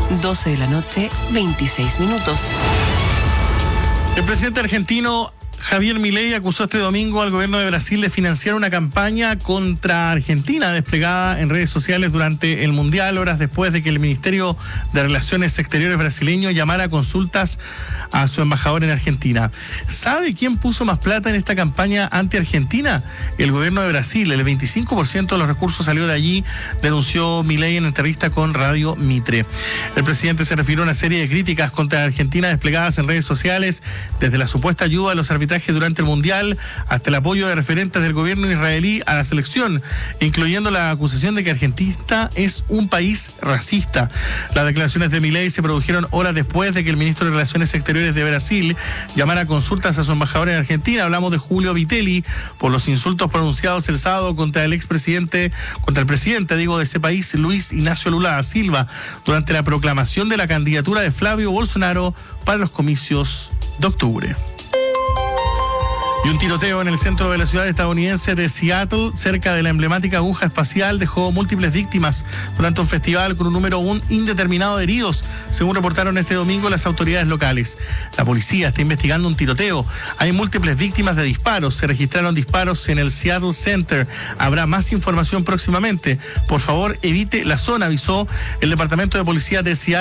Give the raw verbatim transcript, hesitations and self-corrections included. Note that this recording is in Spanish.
doce de la noche, veintiséis minutos. El presidente argentino Javier Milei acusó este domingo al gobierno de Brasil de financiar una campaña contra Argentina desplegada en redes sociales durante el Mundial, horas después de que el Ministerio de Relaciones Exteriores brasileño llamara a consultas a su embajador en Argentina. ¿Sabe quién puso más plata en esta campaña anti-Argentina? El gobierno de Brasil. El veinticinco por ciento de los recursos salió de allí, denunció Milei en entrevista con Radio Mitre. El presidente se refirió a una serie de críticas contra Argentina desplegadas en redes sociales, desde la supuesta ayuda a los arbitrajes durante el Mundial hasta el apoyo de referentes del gobierno israelí a la selección, incluyendo la acusación de que Argentina es un país racista. Las declaraciones de Milei se produjeron horas después de que el ministro de Relaciones Exteriores de Brasil llamara a consultas a su embajador en Argentina. Hablamos de Julio Vitelli por los insultos pronunciados el sábado contra el expresidente, contra el presidente, digo, de ese país, Luis Ignacio Lula da Silva, durante la proclamación de la candidatura de Flavio Bolsonaro para los comicios de octubre. Y un tiroteo en el centro de la ciudad estadounidense de Seattle, cerca de la emblemática aguja espacial, dejó múltiples víctimas durante un festival con un número aún indeterminado de heridos, según reportaron este domingo las autoridades locales. La policía está investigando un tiroteo. Hay múltiples víctimas de disparos. Se registraron disparos en el Seattle Center. Habrá más información próximamente. Por favor, evite la zona, avisó el Departamento de Policía de Seattle.